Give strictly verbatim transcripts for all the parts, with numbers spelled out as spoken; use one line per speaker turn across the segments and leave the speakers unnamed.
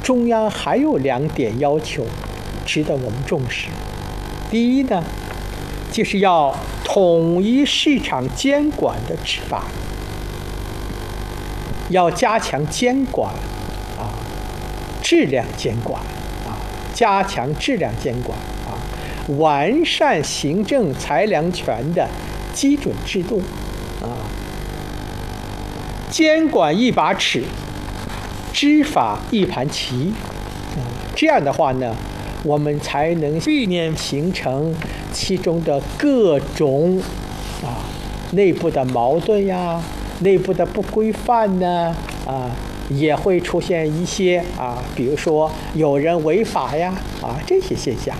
中央还有两点要求值得我们重视。第一呢，就是要统一市场监管的执法，要加强监管啊，质量监管啊，加强质量监管啊，完善行政裁量权的基准制度啊，监管一把尺，执法一盘棋啊，这样的话呢，我们才能避免形成其中的各种啊内部的矛盾呀、内部的不规范呢啊，也会出现一些啊，比如说有人违法呀啊这些现象。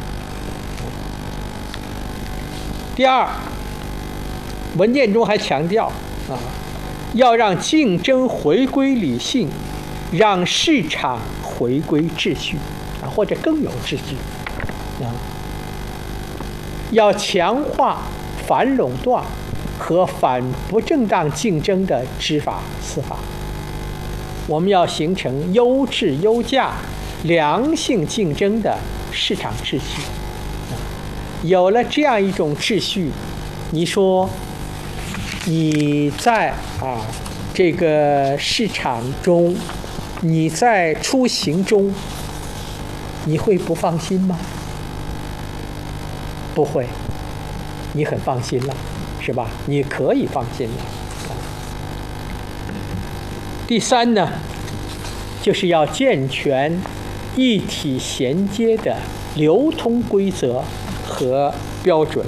第二，文件中还强调啊，要让竞争回归理性，让市场回归秩序啊，或者更有秩序啊。要强化反垄断和反不正当竞争的执法司法。我们要形成优质优价、良性竞争的市场秩序。有了这样一种秩序，你说你在啊这个市场中，你在出行中，你会不放心吗？不会，你很放心了，是吧？你可以放心了。第三呢，就是要健全一体衔接的流通规则和标准。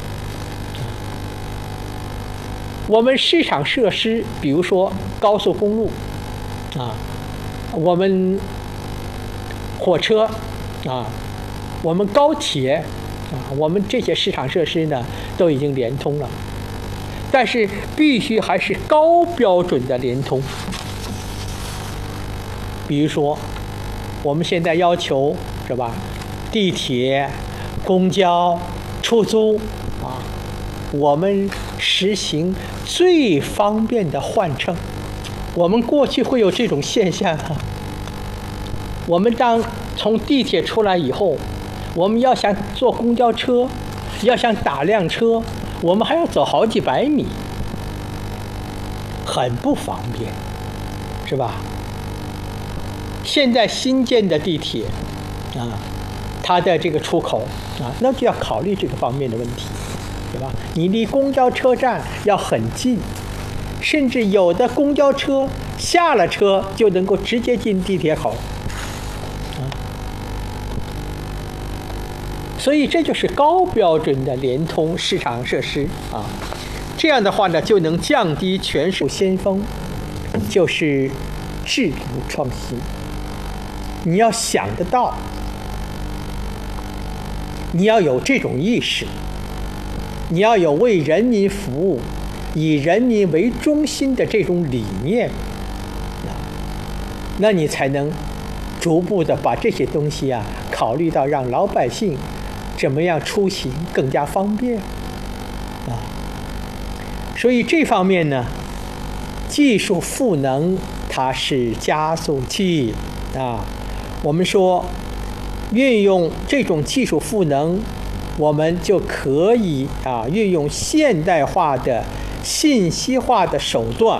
我们市场设施，比如说高速公路啊，我们火车啊，我们高铁啊，我们这些市场设施呢都已经联通了，但是必须还是高标准的联通。比如说，我们现在要求是吧，地铁、公交、出租啊，我们实行最方便的换乘。我们过去会有这种现象啊，我们当从地铁出来以后，我们要想坐公交车，要想打辆车，我们还要走好几百米，很不方便，是吧？现在新建的地铁啊，它的这个出口啊，那就要考虑这个方面的问题，对吧？你离公交车站要很近，甚至有的公交车下了车就能够直接进地铁口啊。所以这就是高标准的联通市场设施啊。这样的话呢，就能降低全球先锋，就是制度创新。你要想得到，你要有这种意识，你要有为人民服务、以人民为中心的这种理念，那你才能逐步的把这些东西啊考虑到让老百姓怎么样出行更加方便啊。所以这方面呢，技术赋能它是加速器啊。我们说，运用这种技术赋能，我们就可以啊运用现代化的信息化的手段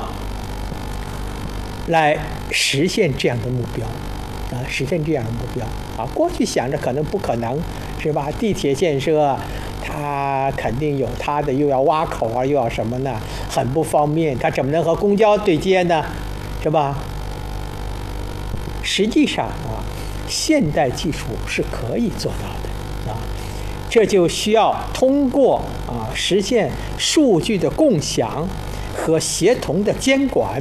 来实现这样的目标啊，实现这样的目标啊。过去想着可能不可能，是吧？地铁建设它肯定有它的，又要挖口啊，又要什么呢？很不方便，它怎么能和公交对接呢？是吧？实际上啊，现代技术是可以做到的啊，这就需要通过啊实现数据的共享和协同的监管，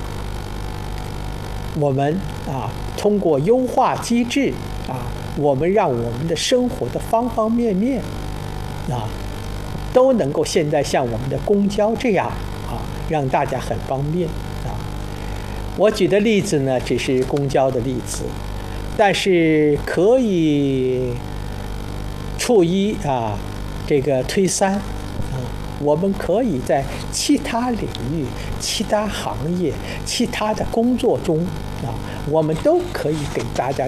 我们啊通过优化机制啊，我们让我们的生活的方方面面啊都能够现在像我们的公交这样啊，让大家很方便啊。我举的例子呢，只是公交的例子，但是可以触一啊，这个推三啊，我们可以在其他领域、其他行业、其他的工作中啊，我们都可以给大家